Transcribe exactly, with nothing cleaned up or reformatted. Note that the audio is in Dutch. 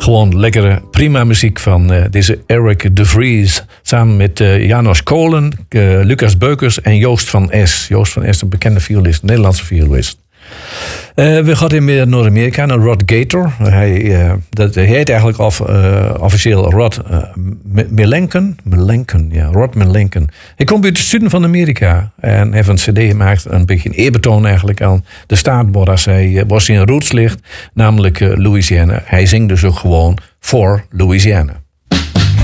Gewoon lekkere, prima muziek van uh, deze Eric de Vries. Samen met uh, Janos Kolen, uh, Lucas Beukers en Joost van Es. Joost van Es, een bekende violist, Nederlandse violist. Uh, we gaan in weer naar Amerika, naar Rod Gator. Hij, uh, dat, hij heet eigenlijk of, uh, officieel Rod uh, Melenken. Melenken, ja, Rod Melenken. Hij komt uit het zuiden van Amerika en heeft een cd gemaakt, een beetje een eerbetoon eigenlijk aan de staat waar hij, waar zijn roots ligt, namelijk uh, Louisiana. Hij zingt dus ook gewoon voor Louisiana.